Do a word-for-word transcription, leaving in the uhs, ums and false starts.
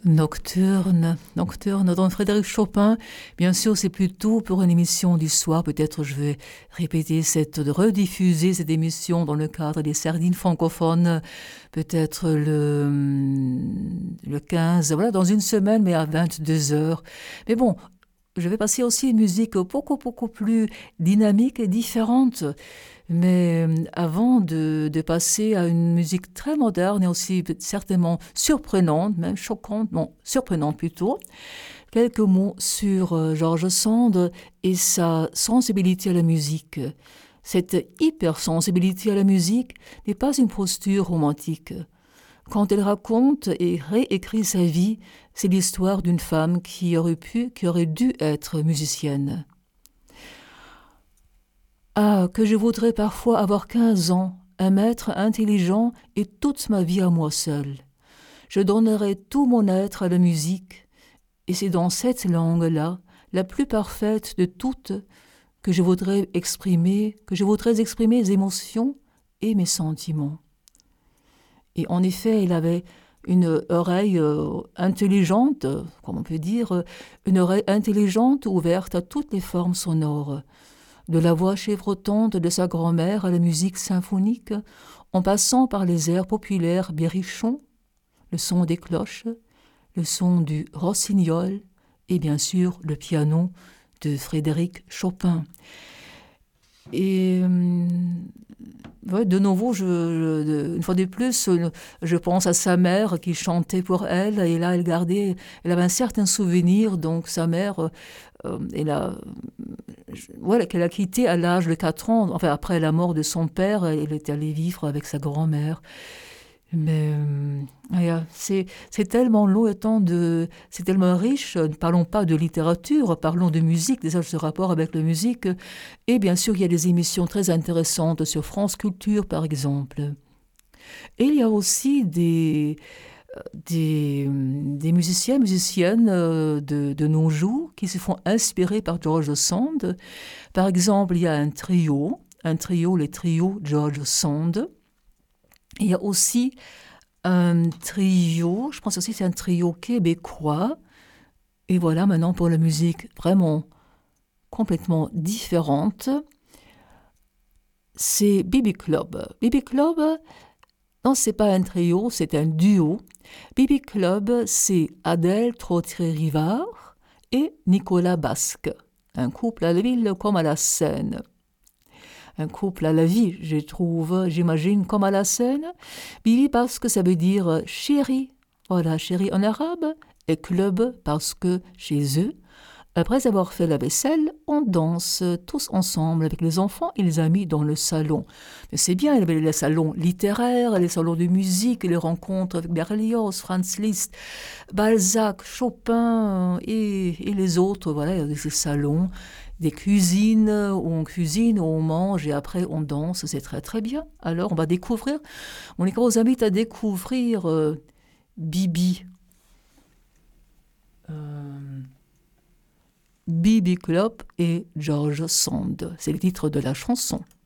Nocturne, Nocturne, dans Frédéric Chopin. Bien sûr, c'est plutôt pour une émission du soir. Peut-être je vais répéter cette, rediffuser cette émission dans le cadre des Sardines francophones. Peut-être le, le quinze, voilà, dans une semaine, mais à vingt-deux heures. Mais bon, je vais passer aussi une musique beaucoup, beaucoup plus dynamique et différente. Mais avant de, de passer à une musique très moderne et aussi certainement surprenante, même choquante, bon, surprenante plutôt, quelques mots sur euh, George Sand et sa sensibilité à la musique. Cette hypersensibilité à la musique n'est pas une posture romantique. Quand elle raconte et réécrit sa vie, c'est l'histoire d'une femme qui aurait pu, qui aurait dû être musicienne. Ah, que je voudrais parfois avoir quinze ans, un maître intelligent et toute ma vie à moi seule. Je donnerais tout mon être à la musique, et c'est dans cette langue-là, la plus parfaite de toutes, que je voudrais exprimer, que je voudrais exprimer mes émotions et mes sentiments. Et en effet, il avait une oreille euh, intelligente, comme on peut dire, une oreille intelligente ouverte à toutes les formes sonores. De la voix chevrotante de sa grand-mère à la musique symphonique, en passant par les airs populaires berrichons, le son des cloches, le son du rossignol et bien sûr le piano de Frédéric Chopin. Et euh, ouais, de nouveau, je, je, une fois de plus, je pense à sa mère qui chantait pour elle, et là, elle gardait, elle avait un certain souvenir, donc sa mère, euh, elle a, voilà, qu'elle a quitté à l'âge de quatre ans, enfin après la mort de son père, elle est allée vivre avec sa grand-mère. Mais euh, c'est, c'est tellement long et tant de, c'est tellement riche. Ne parlons pas de littérature, parlons de musique, déjà ce rapport avec la musique. Et bien sûr, il y a des émissions très intéressantes sur France Culture, par exemple. Et il y a aussi des, des, des musiciens, musiciennes de, de nos jours qui se font inspirer par George Sand. Par exemple, il y a un trio, un trio, les trios George Sand. Il y a aussi un trio, je pense aussi que c'est un trio québécois. Et voilà, maintenant pour la musique vraiment complètement différente, c'est B B Club. B B Club, non, c'est pas un trio, c'est un duo. B B Club, c'est Adèle Trottier-Rivard et Nicolas Basque. Un couple à la ville comme à la scène. Un couple à la vie, je trouve, j'imagine, comme à la scène. Bibi parce que ça veut dire chéri, voilà, chéri en arabe, et club parce que chez eux, après avoir fait la vaisselle, on danse tous ensemble avec les enfants et les amis dans le salon. Mais c'est bien, il y avait les salons littéraires, les salons de musique, les rencontres avec Berlioz, Franz Liszt, Balzac, Chopin et, et les autres, voilà, il y a ces salons. Des cuisines où on cuisine, où on mange et après on danse, c'est très très bien. Alors on va découvrir, on les vous invite à découvrir euh, Bibi, euh, B B Club et George Sand. C'est le titre de la chanson.